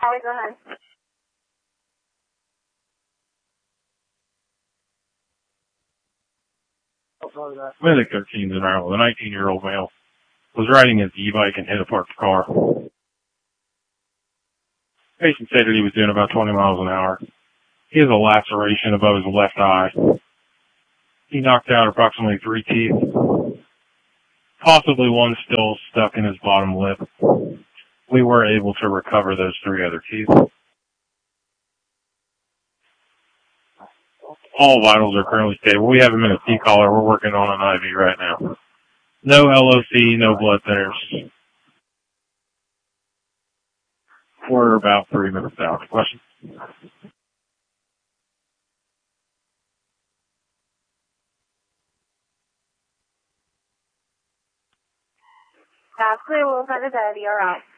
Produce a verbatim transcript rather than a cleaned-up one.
Allie, go ahead. Medic thirteen is in Ireland. A nineteen-year-old male was riding his e-bike and hit a parked car. Patient stated he was doing about twenty miles an hour. He has a laceration above his left eye. He knocked out approximately three teeth. Possibly one still stuck in his bottom lip. We were able to recover those three other teeth. All vitals are currently stable. We have him in a C-collar. We're working on an I V right now. No L O C, no blood thinners. We're about three minutes out. Questions? Absolutely, we'll send it to you. All right.